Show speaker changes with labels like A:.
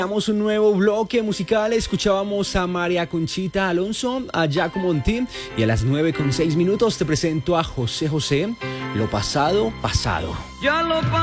A: Damos un nuevo bloque musical, escuchábamos a María Conchita Alonso, a Giacomo Monti y a las 9:06 te presento a José José, Lo pasado, pasado.